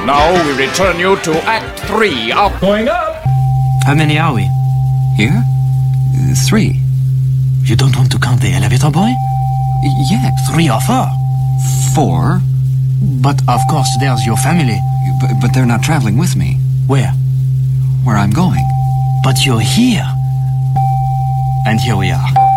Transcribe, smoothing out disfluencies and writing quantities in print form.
Now we return you to Act 3 of... Going up! How many are we? Here? 3. You don't want to count the elevator boy? Yeah. 3 or 4? 4. But of course there's your family. But they're not traveling with me. Where? Where I'm going. But you're here. And here we are.